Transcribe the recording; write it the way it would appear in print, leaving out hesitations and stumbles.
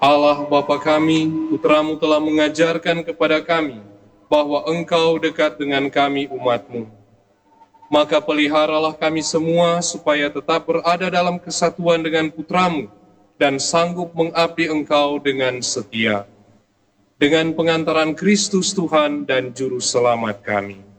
Allah Bapa kami, Putra-Mu telah mengajarkan kepada kami bahwa Engkau dekat dengan kami umat-Mu. Maka peliharalah kami semua supaya tetap berada dalam kesatuan dengan Putra-Mu dan sanggup mengabdi Engkau dengan setia. Dengan pengantaran Kristus Tuhan dan Juru Selamat kami.